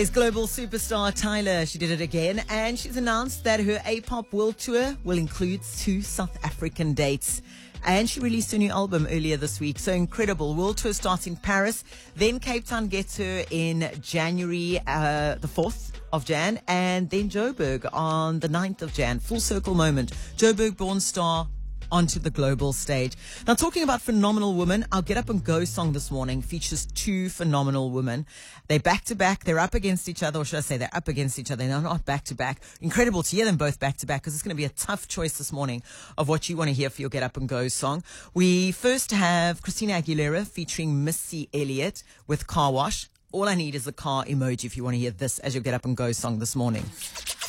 Is global superstar Tyler. She did it again, and she's announced that her A-pop world tour will include 2 South African dates. And she released a new album earlier this week. So incredible. World tour starts in Paris. Then Cape Town gets her in January, the 4th of Jan. And then Joburg on the 9th of Jan. Full circle moment. Joburg born star onto the global stage. Now, talking about phenomenal women, our Get Up and Go song this morning features 2 phenomenal women. They're back to back. They're up against each other, or should I say they're up against each other. They're not back to back. Incredible to hear them both back to back, because it's going to be a tough choice this morning of what you want to hear for your Get Up and Go song. We first have Christina Aguilera featuring Missy Elliott with Car Wash. All I need is a car emoji if you want to hear this as your Get Up and Go song this morning.